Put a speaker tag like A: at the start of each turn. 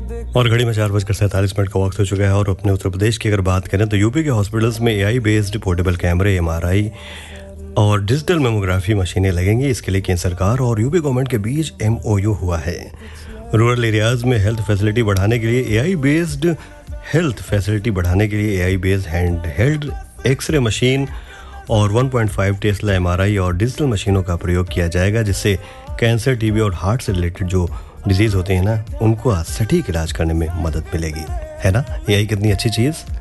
A: और घड़ी में 4:47 का वक्त हो चुका है। और अपने उत्तर प्रदेश की अगर बात करें तो यूपी के हॉस्पिटल्स में एआई बेस्ड पोर्टेबल कैमरे, एमआरआई और डिजिटल मेमोग्राफी मशीनें लगेंगी। इसके लिए केंद्र सरकार और यूपी गवर्नमेंट के बीच एमओयू हुआ है। रूरल एरियाज में हेल्थ फैसिलिटी बढ़ाने के लिए AI based hand held x ray machine और 1.5 टेस्ला एमआरआई और डिजिटल मशीनों का प्रयोग किया जाएगा, जिससे कैंसर, टीबी और हार्ट से रिलेटेड जो डिजीज़ होते हैं ना, उनको सटीक इलाज करने में मदद मिलेगी। है ना, एआई कितनी अच्छी चीज़।